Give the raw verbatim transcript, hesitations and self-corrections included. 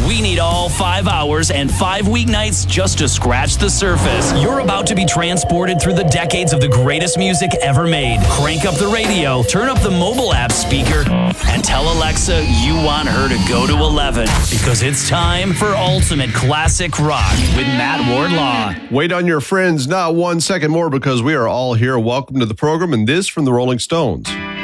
We need all five hours and five weeknights just to scratch the surface. You're about to be transported through the decades of the greatest music ever made. Crank up the radio, turn up the mobile app speaker, and tell Alexa you want her to go to eleven. Because it's time for Ultimate Classic Rock with Matt Wardlaw. Wait on your friends not one second more because we are all here. Welcome to the program, and this from the Rolling Stones.